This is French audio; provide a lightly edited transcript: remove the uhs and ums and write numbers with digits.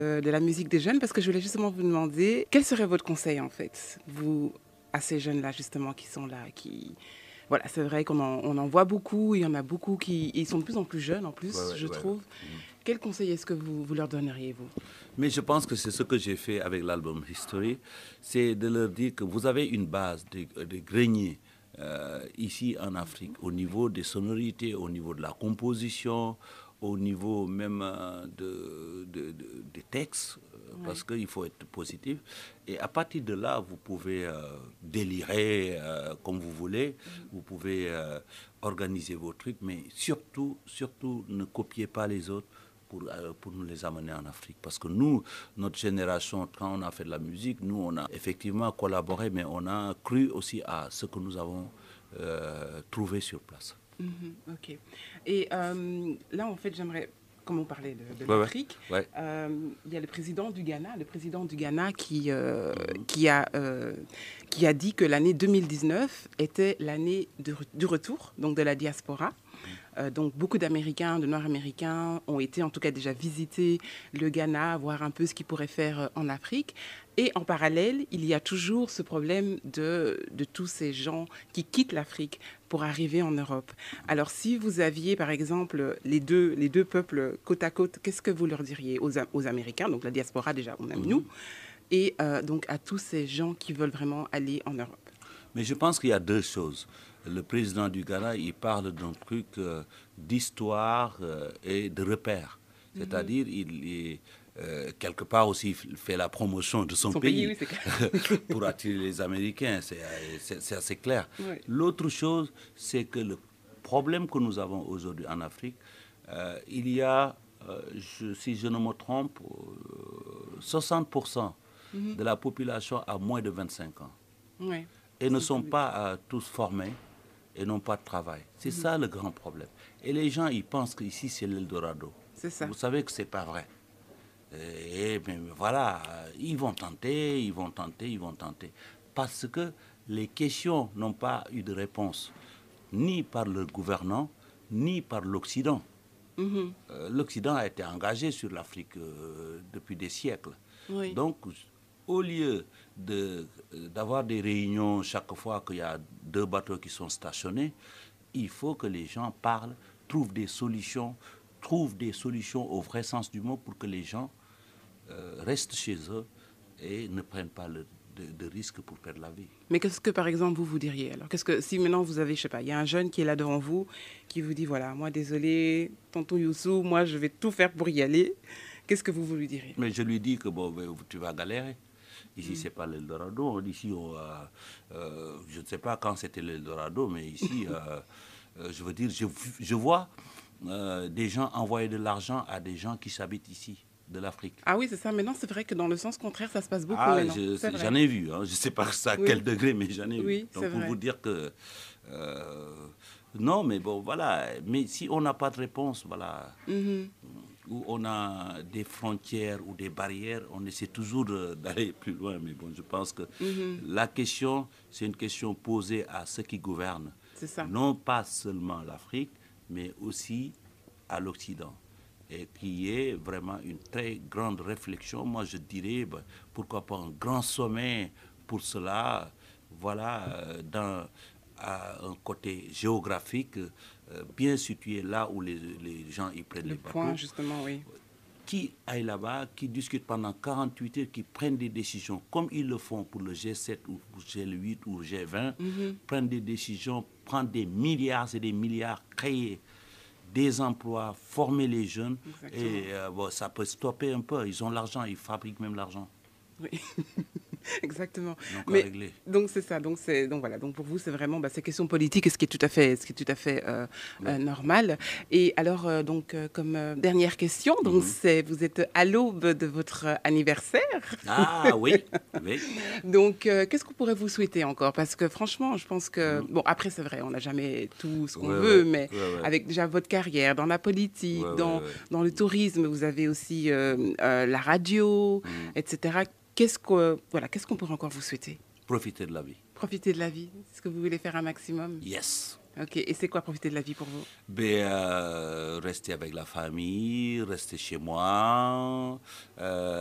De la musique des jeunes, parce que je voulais justement vous demander quel serait votre conseil en fait, vous, à ces jeunes-là justement qui sont là, qui... Voilà, c'est vrai qu'on en voit beaucoup, il y en a beaucoup qui ils sont de plus en plus jeunes en Ouais, plus, ouais, je ouais, ouais. trouve. Quel conseil est-ce que vous leur donneriez, vous? Mais je pense que c'est ce que j'ai fait avec l'album History, c'est de leur dire que vous avez une base de grenier ici en Afrique, au niveau des sonorités, au niveau de la composition, au niveau même des textes, parce Oui. qu'il faut être positif. Et à partir de là, vous pouvez délirer comme vous voulez, vous pouvez organiser vos trucs, mais surtout, surtout, ne copiez pas les autres pour nous les amener en Afrique. Parce que nous, notre génération, quand on a fait de la musique, nous, on a effectivement collaboré, mais on a cru aussi à ce que nous avons trouvé sur place. Mhm, ok. Et là, en fait, j'aimerais, comme on parlait de Ouais, ouais, l'Afrique, ouais. il y a le président du Ghana qui a dit que l'année 2019 était l'année du retour, donc de la diaspora. Donc beaucoup d'Américains, de Nord-Américains ont été en tout cas déjà visiter le Ghana, voir un peu ce qu'ils pourraient faire en Afrique. Et en parallèle, il y a toujours ce problème de tous ces gens qui quittent l'Afrique pour arriver en Europe. Alors si vous aviez par exemple les deux peuples côte à côte, qu'est-ce que vous leur diriez aux Américains, donc la diaspora déjà, on aime nous, et donc à tous ces gens qui veulent vraiment aller en Europe? Mais je pense qu'il y a deux choses. Le président du Ghana, il parle d'un truc d'histoire et de repères. C'est-à-dire, quelque part aussi, il fait la promotion de son Son pays, pays oui, c'est clair. pour attirer les Américains. C'est assez clair. Oui. L'autre chose, c'est que le problème que nous avons aujourd'hui en Afrique, il y a, si je ne me trompe, 60% de la population a moins de 25 ans Oui. et ne sont pas tous formés et n'ont pas de travail. C'est ça le grand problème. Et les gens, ils pensent qu'ici, c'est l'Eldorado. C'est ça. Vous savez que ce n'est pas vrai. Mais voilà, ils vont tenter, ils vont tenter, ils vont tenter. Parce que les questions n'ont pas eu de réponse, ni par le gouvernant, ni par l'Occident. L'Occident a été engagé sur l'Afrique depuis des siècles. Oui. Donc, au lieu d'avoir des réunions chaque fois qu'il y a deux bateaux qui sont stationnés, il faut que les gens parlent, trouvent des solutions au vrai sens du mot pour que les gens restent chez eux et ne prennent pas de risques pour perdre la vie. Mais qu'est-ce que, par exemple, vous diriez alors? Qu'est-ce que, si maintenant vous avez, je sais pas, il y a un jeune qui est là devant vous, qui vous dit, voilà, moi, désolé, tonton Youssou, moi, je vais tout faire pour y aller. Qu'est-ce que vous lui direz? Mais je lui dis que bon, ben, tu vas galérer. Ici, c'est pas l'Eldorado. Ici, je ne sais pas quand c'était l'Eldorado, mais ici, je veux dire, je vois des gens envoyer de l'argent à des gens qui s'habitent ici, de l'Afrique. Ah oui, c'est ça. Maintenant, c'est vrai que dans le sens contraire, ça se passe beaucoup Ah, maintenant. C'est vrai. j'en ai vu. Hein. Je ne sais pas ça à quel Oui, degré, mais j'en ai vu. oui, c'est Donc, pour vrai. vous dire que... euh, non, mais bon, voilà. Mais si on n'a pas de réponse, voilà, où on a des frontières ou des barrières, on essaie toujours d'aller plus loin. Mais bon, je pense que la question, c'est une question posée à ceux qui gouvernent. C'est ça. Non pas seulement l'Afrique, mais aussi à l'Occident. Et qui est vraiment une très grande réflexion. Moi, je dirais, ben, pourquoi pas un grand sommet pour cela, voilà, à un côté géographique bien situé là où les gens y prennent Le les point, bateaux, justement, oui. qui aillent là-bas, qui discutent pendant 48 heures, qui prennent des décisions comme ils le font pour le G7 ou pour le G8 ou le G20, prennent des décisions, prennent des milliards et des milliards, créer des emplois, former les jeunes, Exactement. et bon, ça peut stopper un peu. Ils ont l'argent, ils fabriquent même l'argent. Oui, exactement. Donc à Mais régler. donc c'est ça. Donc voilà. Donc pour vous, c'est vraiment ces questions politiques, ce qui est tout à fait Ouais. normal. Et alors comme dernière question, donc c'est vous êtes à l'aube de votre anniversaire. Ah oui, oui. Donc qu'est-ce qu'on pourrait vous souhaiter encore? Parce que franchement, je pense que bon après c'est vrai, on n'a jamais tout ce qu'on Ouais, veut, ouais, mais ouais, ouais. avec déjà votre carrière dans la Ouais, politique, ouais, ouais. dans le tourisme, vous avez aussi la radio, etc. Qu'est-ce qu'on pourrait encore vous souhaiter? Profiter de la vie. Profiter de la vie. Est-ce que vous voulez faire un maximum? Yes. Ok, et c'est quoi profiter de la vie pour vous? Ben, rester avec la famille, rester chez moi,